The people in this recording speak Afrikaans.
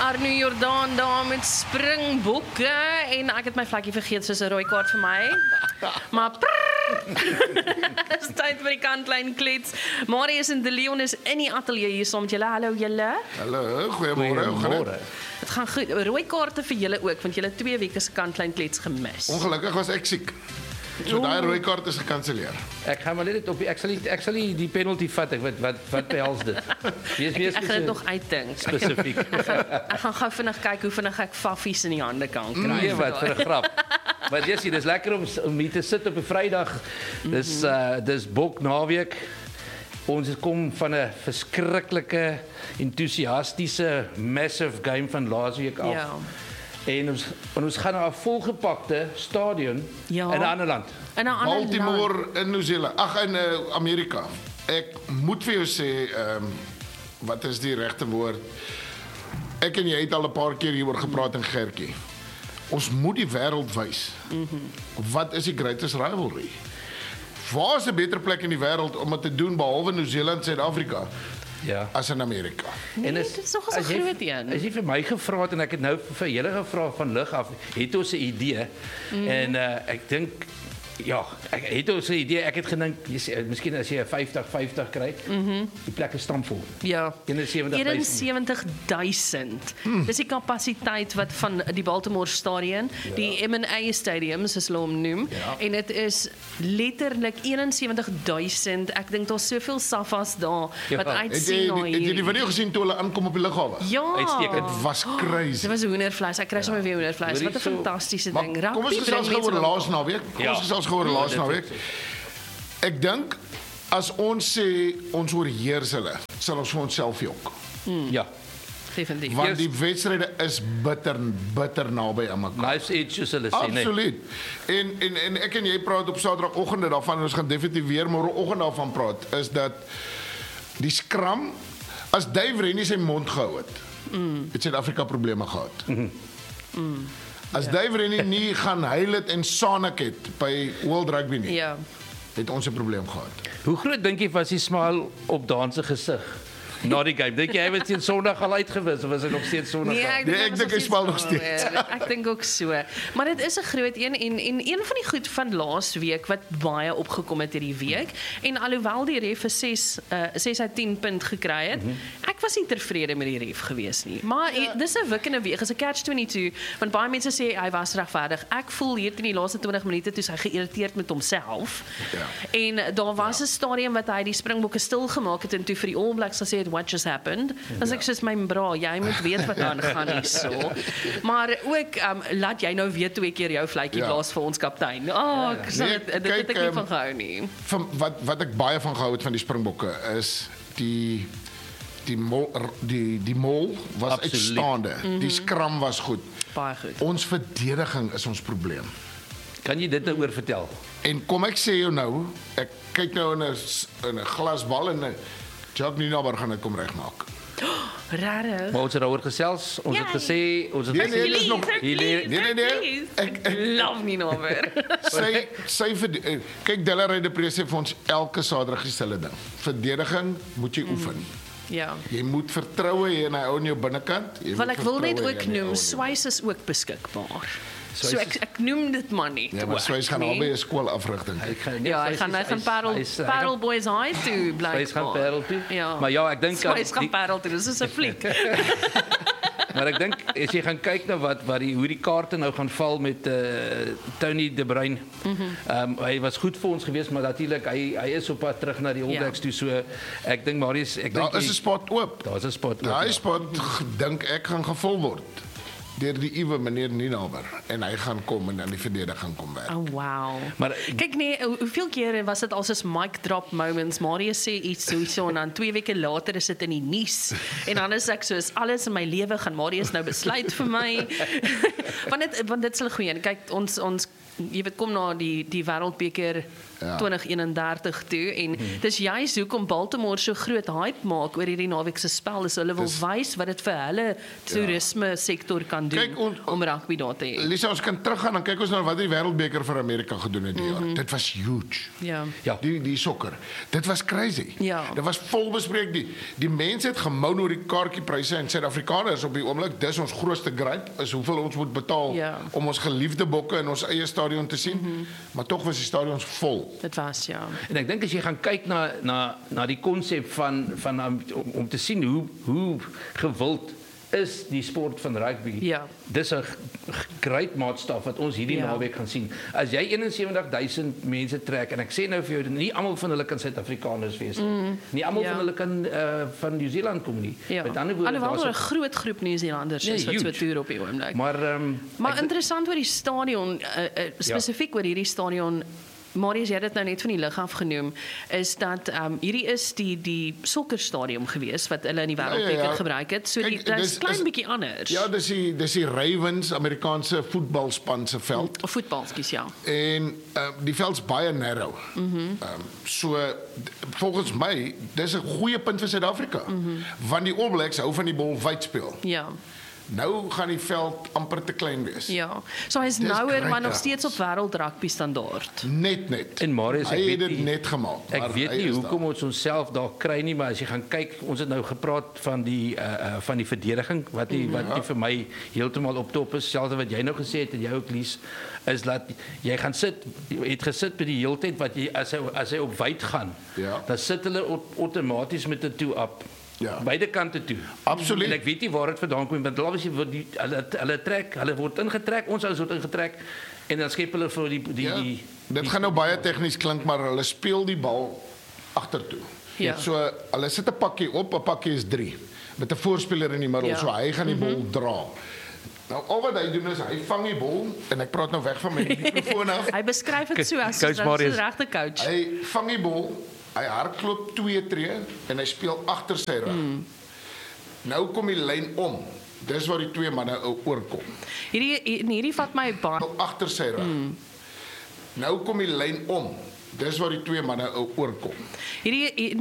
Arno Jordaan daar met Springbokke en ek het my vlekkie vergeet soos 'n rooi kaart vir my. Maar is tyd vir die kantlyn klets. Marius en De Leon is in die ateljee hier saam met julle. Hallo julle. Hallo, goeiemôre. Dit gaan goed. Rooi kaarte vir julle ook want julle 2 weke se kantlyn klets gemis. Ongelukkig was ek siek. So daai rooi kaart is gekanselleer. Ek gaan maar net op die, ek sal nie die penalty vat ek wat behels dit. Ek gaan dit nog uitdink. Spesifiek. Ek gaan gou vinnig kyk hoe vinnig ek faffies in die hande kan kry. Nee, wat vir 'n grap. Maar dis lekker om hier te sit op 'n Vrydag. Dis bok naweek. Ons kom van 'n verskriklike entoesiastiese massive game van laasweek af. Ja. En ons gaan na 'n volgepakte stadion in 'n ander land. In 'n ander Baltimore land. in Nieu-Seeland. Ag in Amerika. Ek moet vir jou sê, wat is die regte woord? Ek en jy het al 'n paar keer hieroor gepraat in Gertjie. Ons moet die wêreld wys. Wat is die greatest rivalry? Waar is 'n beter plek in die wêreld om dit te doen behalwe Nieu-Seeland, Suid-Afrika? Ja. As in Amerika. Nee, dit is nog 'n groot een. As jy vir my gevra het en ek het nou vir julle gevra van lig af, het ons 'n idee. En ek dink ja, ek het ons 'n idee. Ek het gedink miskien as jy 'n 50-50 kry, die plek is stampvol. Ja. 71,000. Dis die kapasiteit wat van die Baltimore Stadion, die M&A Stadium soos hulle hom noem, en dit is letterlik 71,000. Ek dink daar's soveel safas daar wat uitsien na hier. Het jy die video gesien toe hulle aankom op die lughawe? Ja. Uitstekend. Dit was crazy. Dit was hoendervleis. Ek kry sommer weer hoendervleis. Wat 'n fantastiese ding. Kom ons gesels gou oor laas naweek. Kom ons gesels gou oor laas naweek. Ek dink as ons sê ons oorheers hulle, sal ons vir onsself jok. Ja. Definitief. Want die wedstryde is bitter naby aan mekaar. Nice edge soos hulle sê, nee. Absoluut. En ek en jy praat op Saterdagoggend daarvan en ons gaan definitief weer môreoggend daarvan praat, is dat die skram, as Dave Rennie sy mond gehou het, het Suid-Afrika probleme gehad. As Dave Rennie nie gaan huil het en sanik het by World Rugby nie, Ja. het ons 'n probleem gehad. Hoe groot dink jy was die smile op Dan se gesig na die game? Dink jy hy was teen Sondag al uitgewis of was hy nog steeds Sondag? Nee, Nee, ek dink hy speel nog steeds. Ek dink ook so. Maar dit is 'n groot een en een van die goed van laas week wat baie opgekom het hierdie week en alhoewel die ref 'n 6 uit 10 punt gekry het, ek was nie tevrede met die ref gewees nie. Maar dis 'n wikkende week, is 'n catch-22 want baie mense sê hy was regverdig. Ek voel hier in die laaste 20 minute toe hy geïrriteerd met homself. Ja. En daar was 'n stadium wat hy die Springbokke stil gemaak het en toe vir die All Blacks gesê het what just happened. As ek soos my bra, jy moet weet wat aangaan hierso. Maar ook laat jy nou weer 2 keer jou vletjie blaas vir ons kaptein. Dit het ek nie van gehou nie. Van wat ek baie van gehou het van die Springbokke is die mol was Absoluut. uitstaande. Die skram was goed. Baie goed. Ons verdediging is ons probleem. Kan jy dit nou oor vertel? En kom ek sê jou nou, ek kyk nou in 'n glasbal en Jacques Nienaber gaan dit kom regmaak. Rarig. Maar ons het daaroor gesels. Ons het gesê ons het Nee, dis nog Nee. Ek love nie nou weer. kyk Delaray de Pre sê vir ons elke Saterdag dieselfde ding. Verdediging moet jy oefen. Ja. Jy moet vertroue hê in hy ou in jou binnekant. Want ek wil net ook noem, Swys is ook beskikbaar. So ek noem dit maar nie. Ja, maar Swys gaan albei 'n skool afrigting. Ja, hy gaan Parel Boys High toe bly. Swys gaan Parel toe. Ja. Maar ja, ek dink Swys gaan Parel toe. Dis is 'n fliek. Maar ek dink as jy gaan kyk na hoe die kaarte nou gaan val met Tony de Bruin. Hy was goed vir ons geweest, maar natuurlik hy is op pad terug na die All Blacks toe. So ek dink Marius, Daar is 'n spot oop. Daar's 'n spot oop. Daai spot dink ek gaan gevul word deur die uwe meneer Nienaber en hy gaan kom en dan die verdediging kom werk. Oh wow. Maar kyk nee, hoeveel kere was dit al soos mic drop moments? Marius sê iets so en dan 2 weke later is dit in die nuus. En dan is ek soos alles in my lewe gaan Marius nou besluit vir my. want dit is 'n goeie een. Kyk ons jy weet kom na die Wêreldbeker Ja. 2031 toe en dis juist hoekom Baltimore so groot hype maak oor hierdie naweek se spel is hulle wil wys wat dit vir hulle toerisme sektor kan doen Kyk, om rugby daar te hê. Lisa, ons kan teruggaan en kyk ons na wat die wêreldbeker vir Amerika gedoen het die jaar. Dit was huge. Ja. Ja. Die sokker. Dit was crazy. Ja. Dit was vol bespreek. Die mense het gemou oor die kaartjiepryse en Suid-Afrikaners op die oomblik, dis ons grootste gripe, is hoeveel ons moet betaal om ons geliefde bokke in ons eie stadion te sien. Maar tog was die stadions vol. Dit was En ek dink as jy gaan kyk na die konsep van om te sien hoe gewild is die sport van rugby. Ja. Dis 'n great maatstaf wat ons hierdie naweek gaan sien. As jy 71,000 mense trek en ek sê nou vir jou, nie almal van hulle kan Suid-Afrikaners wees nie. Nie almal van hulle kan van Nieu-Seeland kom nie. Met ander woorde, alhoewel 'n groot groep Nieu-Seelanders is wat so toer op die oomblik. Maar interessant oor die stadion, spesifiek oor hierdie stadion. Marius, jy het dit nou net van die lig af genoem, is dat hierdie is die sokkerstadium gewees wat hulle in die wêreldbeker gebruik het. So dit is klein bietjie anders. Ja, dis die Ravens, Amerikaanse voetbalspan se veld. Voetbalskies, ja. En die veld's baie narrow. So volgens my, dis 'n goeie punt vir Suid-Afrika. Want die All Blacks hou van die bal wyd speel. Ja. Nou gaan die veld amper te klein wees. Ja. So hy's nouer maar nog steeds op wêreld rugby standaard. Net. En Marius, hy het dit net gemaak. Ek weet nie hoekom ons onsself daar kry nie, maar as jy gaan kyk, ons het nou gepraat van die verdediging wat nie vir my heeltemal op top is, selfs wat jy nou gesê het en jy ook Lies, is dat jy gaan sit, jy het gesit by die heeltyd wat jy as hy op wyd gaan, dan sit hulle outomaties met 'n toe-up. Ja. Beide kante toe. Absoluut. En ek weet nie waar dit vandaan kom, want hulle word ingetrek, ons ouens word ingetrek en dan skep hulle vir die dit gaan nou baie tegnies klink, maar hulle speel die bal agtertoe. Ja. So hulle sit 'n pakkie op, 'n pakkie is 3 met 'n voorspeler in die middel, so hy gaan die bal dra. Nou al wat hy doen is hy vang die bal en ek praat nou weg van my mikrofoon af. Hy beskryf dit so as 'n regte coach. Hy vang die bal, hy hardloop 2 tree en hy speel agter sy rug. Nou kom die lyn om. Dis waar die 2 manne oorkom. Hierdie vat my baie agter sy rug. Nou kom die lyn om. Dis waar die 2 manne oorkom. Hierdie